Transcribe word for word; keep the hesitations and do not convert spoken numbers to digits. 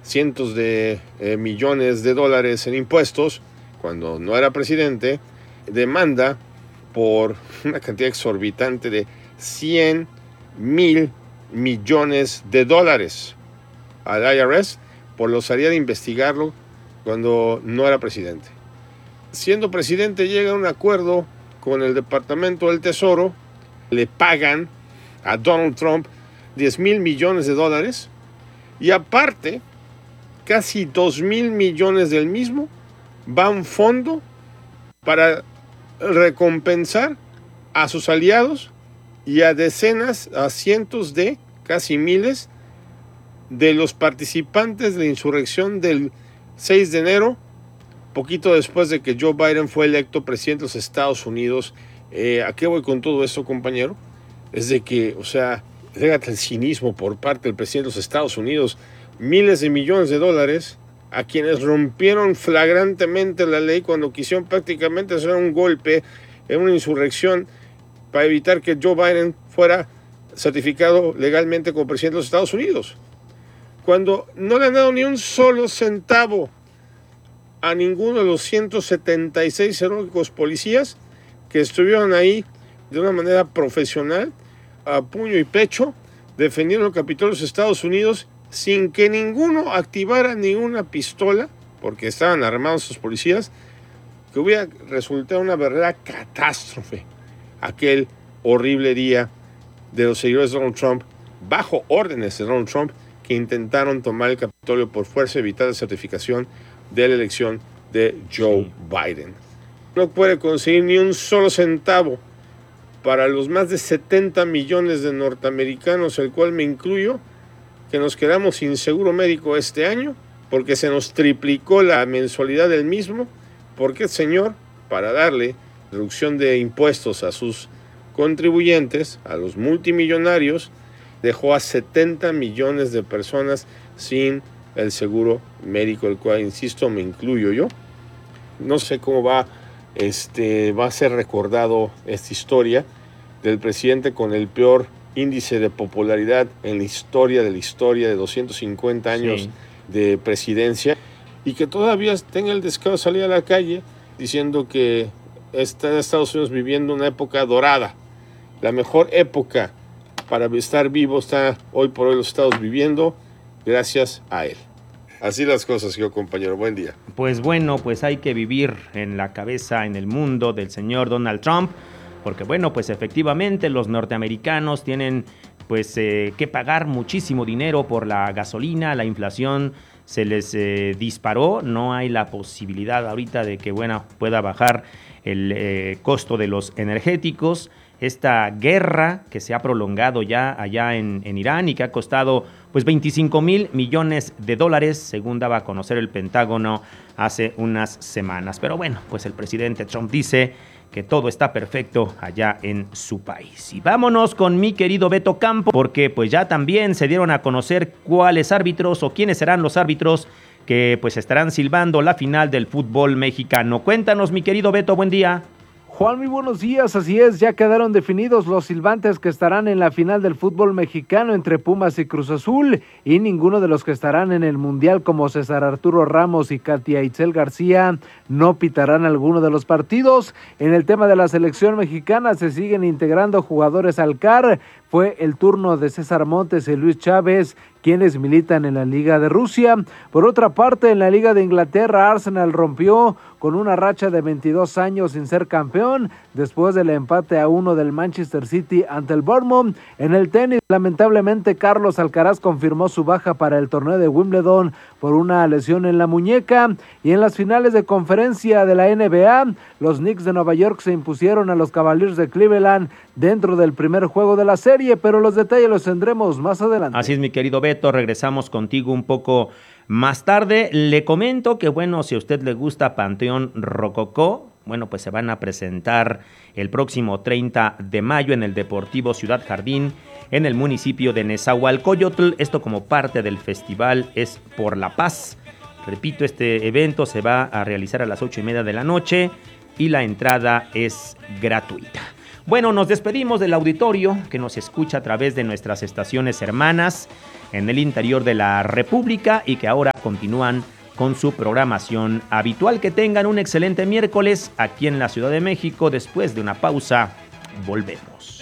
cientos de eh, millones de dólares en impuestos cuando no era presidente, demanda por una cantidad exorbitante de cien mil millones de dólares al I R S por la osadía de investigarlo cuando no era presidente. Siendo presidente, llega a un acuerdo con el Departamento del Tesoro, le pagan a Donald Trump diez mil millones de dólares y aparte casi dos mil millones del mismo va a un fondo para recompensar a sus aliados y a decenas, a cientos de, casi miles, de los participantes de la insurrección del seis de enero, poquito después de que Joe Biden fue electo presidente de los Estados Unidos. Eh, ¿A qué voy con todo esto, compañero? Es de que, o sea, fíjate el cinismo por parte del presidente de los Estados Unidos, miles de millones de dólares a quienes rompieron flagrantemente la ley cuando quisieron prácticamente hacer un golpe en una insurrección para evitar que Joe Biden fuera certificado legalmente como presidente de los Estados Unidos. Cuando no le han dado ni un solo centavo a ninguno de los ciento setenta y seis heroicos policías que estuvieron ahí de una manera profesional, a puño y pecho, defendiendo el Capitolio de los Estados Unidos sin que ninguno activara ninguna pistola, porque estaban armados sus policías, que hubiera resultado una verdadera catástrofe aquel horrible día de los seguidores de Donald Trump, bajo órdenes de Donald Trump, que intentaron tomar el Capitolio por fuerza y evitar la certificación de la elección de Joe Biden. No puede conseguir ni un solo centavo para los más de setenta millones de norteamericanos, el cual me incluyo, que nos quedamos sin seguro médico este año, porque se nos triplicó la mensualidad del mismo, porque el señor, para darle reducción de impuestos a sus contribuyentes, a los multimillonarios, dejó a setenta millones de personas sin el seguro médico, el cual, insisto, me incluyo yo. No sé cómo va, este, va a ser recordado esta historia del presidente con el peor índice de popularidad en la historia de la historia de doscientos cincuenta años sí. de presidencia, y que todavía tenga el descaro de salir a la calle diciendo que está en Estados Unidos viviendo una época dorada. La mejor época para estar vivo está hoy por hoy los Estados viviendo gracias a él. Así las cosas, yo compañero. Buen día. Pues bueno, pues hay que vivir en la cabeza, en el mundo del señor Donald Trump, porque bueno, pues efectivamente los norteamericanos tienen pues eh, que pagar muchísimo dinero por la gasolina, la inflación se les eh, disparó, no hay la posibilidad ahorita de que bueno, pueda bajar el eh, costo de los energéticos. Esta guerra que se ha prolongado ya allá en, en Irán y que ha costado pues veinticinco mil millones de dólares, según daba a conocer el Pentágono hace unas semanas. Pero bueno, pues el presidente Trump dice que todo está perfecto allá en su país. Y vámonos con mi querido Beto Campo, porque pues ya también se dieron a conocer cuáles árbitros o quiénes serán los árbitros que pues estarán silbando la final del fútbol mexicano. Cuéntanos, mi querido Beto, buen día. Juan, muy buenos días, así es, ya quedaron definidos los silbantes que estarán en la final del fútbol mexicano entre Pumas y Cruz Azul, y ninguno de los que estarán en el Mundial como César Arturo Ramos y Katia Itzel García no pitarán alguno de los partidos. En el tema de la selección mexicana se siguen integrando jugadores al C A R, fue el turno de César Montes y Luis Chávez, quienes militan en la Liga de Rusia. Por otra parte, en la Liga de Inglaterra, Arsenal rompió con una racha de veintidós años sin ser campeón, después del empate a uno del Manchester City ante el Bournemouth. En el tenis, lamentablemente, Carlos Alcaraz confirmó su baja para el torneo de Wimbledon por una lesión en la muñeca. Y en las finales de conferencia de la N B A, los Knicks de Nueva York se impusieron a los Cavaliers de Cleveland dentro del primer juego de la serie, pero los detalles los tendremos más adelante. Así es, mi querido Beto, regresamos contigo un poco más tarde. Le comento que, bueno, si a usted le gusta Panteón Rococó, bueno, pues se van a presentar el próximo treinta de mayo en el Deportivo Ciudad Jardín, en el municipio de Nezahualcóyotl, esto como parte del festival Es por la Paz. Repito, este evento se va a realizar a las ocho y media de la noche y la entrada es gratuita. Bueno, nos despedimos del auditorio que nos escucha a través de nuestras estaciones hermanas en el interior de la República y que ahora continúan con su programación habitual. Que tengan un excelente miércoles aquí en la Ciudad de México. Después de una pausa, volvemos.